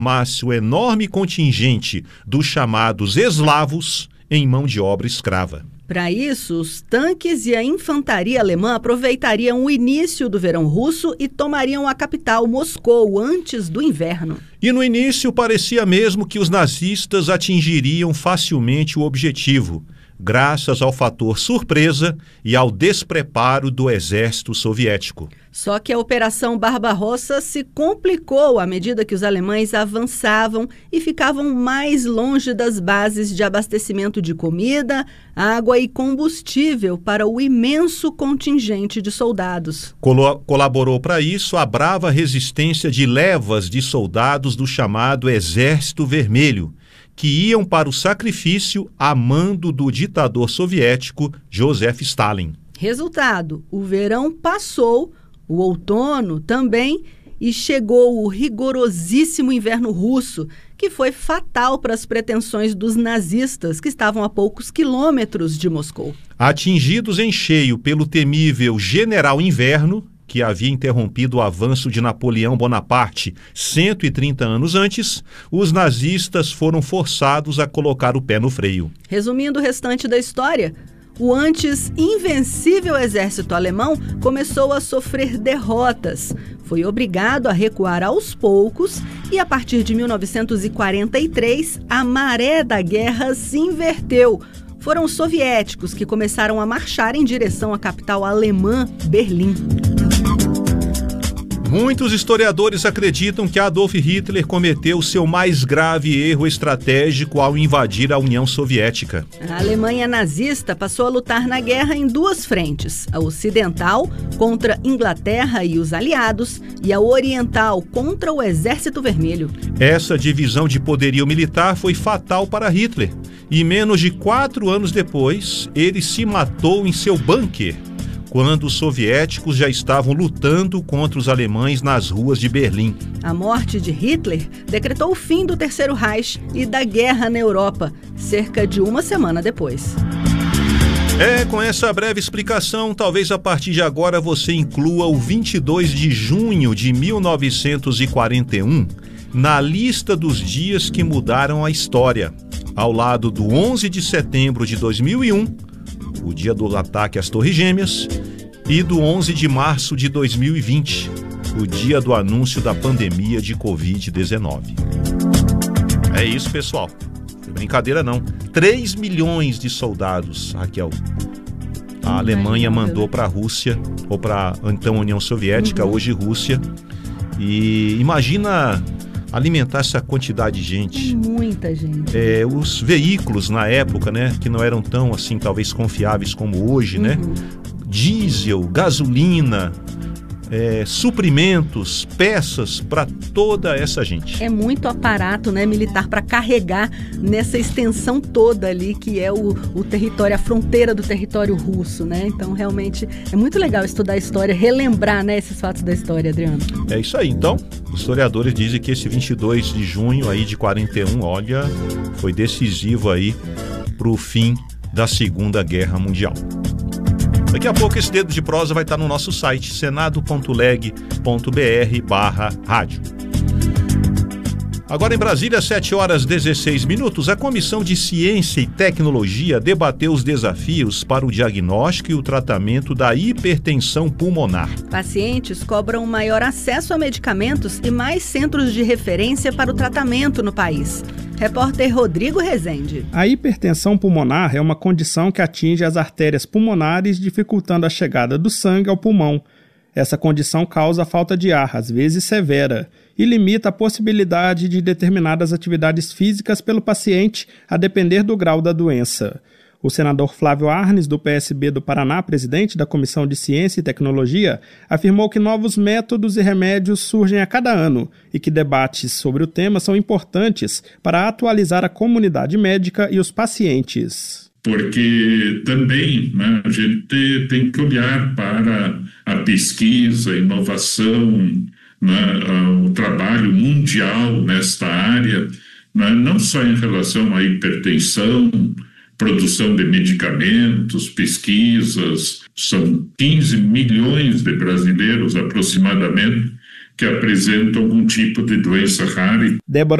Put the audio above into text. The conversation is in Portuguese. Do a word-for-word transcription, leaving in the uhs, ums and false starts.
transformasse o enorme contingente dos chamados eslavos em mão de obra escrava. Para isso, os tanques e a infantaria alemã aproveitariam o início do verão russo e tomariam a capital, Moscou, antes do inverno. E no início parecia mesmo que os nazistas atingiriam facilmente o objetivo, graças ao fator surpresa e ao despreparo do exército soviético. Só que a Operação Barbarossa se complicou à medida que os alemães avançavam e ficavam mais longe das bases de abastecimento de comida, água e combustível para o imenso contingente de soldados. Colo- colaborou para isso a brava resistência de levas de soldados do chamado Exército Vermelho, que iam para o sacrifício a mando do ditador soviético Joseph Stalin. Resultado, o verão passou, o outono também, e chegou o rigorosíssimo inverno russo, que foi fatal para as pretensões dos nazistas, que estavam a poucos quilômetros de Moscou. Atingidos em cheio pelo temível General Inverno, que havia interrompido o avanço de Napoleão Bonaparte cento e trinta anos antes, os nazistas foram forçados a colocar o pé no freio. Resumindo o restante da história, o antes invencível exército alemão começou a sofrer derrotas. Foi obrigado a recuar aos poucos e, a partir de mil novecentos e quarenta e três, a maré da guerra se inverteu. Foram os soviéticos que começaram a marchar em direção à capital alemã, Berlim. Muitos historiadores acreditam que Adolf Hitler cometeu seu mais grave erro estratégico ao invadir a União Soviética. A Alemanha nazista passou a lutar na guerra em duas frentes: a ocidental contra Inglaterra e os aliados e a oriental contra o Exército Vermelho. Essa divisão de poderio militar foi fatal para Hitler e menos de quatro anos depois ele se matou em seu bunker, quando os soviéticos já estavam lutando contra os alemães nas ruas de Berlim. A morte de Hitler decretou o fim do Terceiro Reich e da guerra na Europa, cerca de uma semana depois. É, com essa breve explicação, talvez a partir de agora você inclua o vinte e dois de junho de mil novecentos e quarenta e um na lista dos dias que mudaram a história, ao lado do onze de setembro de dois mil e um, o dia do ataque às Torres Gêmeas, e do onze de março de dois mil e vinte, o dia do anúncio da pandemia de covid dezenove. É isso, pessoal. Foi brincadeira não. três milhões de soldados, Raquel, a Alemanha mandou para a Rússia, ou para a então União Soviética, uhum. hoje Rússia. E imagina alimentar essa quantidade de gente. Muita gente. É, os veículos na época, né, que não eram tão assim, talvez confiáveis como hoje, uhum. né? Diesel, gasolina, é, suprimentos, peças para toda essa gente. É muito aparato, né, militar para carregar nessa extensão toda ali que é o, o território, a fronteira do território russo, né? Então, realmente, é muito legal estudar a história, relembrar, né, esses fatos da história, Adriano. É isso aí. Então, os historiadores dizem que esse vinte e dois de junho aí de quarenta e um, olha, foi decisivo aí para o fim da Segunda Guerra Mundial. Daqui a pouco esse Dedo de Prosa vai estar no nosso site senado ponto leg ponto br barra rádio. Agora em Brasília, sete horas e dezesseis minutos, a Comissão de Ciência e Tecnologia debateu os desafios para o diagnóstico e o tratamento da hipertensão pulmonar. Pacientes cobram maior acesso a medicamentos e mais centros de referência para o tratamento no país. Repórter Rodrigo Rezende. A hipertensão pulmonar é uma condição que atinge as artérias pulmonares, dificultando a chegada do sangue ao pulmão. Essa condição causa falta de ar, às vezes severa, e limita a possibilidade de determinadas atividades físicas pelo paciente, a depender do grau da doença. O senador Flávio Arnes, do P S B do Paraná, presidente da Comissão de Ciência e Tecnologia, afirmou que novos métodos e remédios surgem a cada ano e que debates sobre o tema são importantes para atualizar a comunidade médica e os pacientes. Porque também, né, a gente tem que olhar para a pesquisa, a inovação, né, o trabalho mundial nesta área, né, não só em relação à hipertensão, produção de medicamentos, pesquisas. São quinze milhões de brasileiros aproximadamente que apresentam algum tipo de doença rara. Débora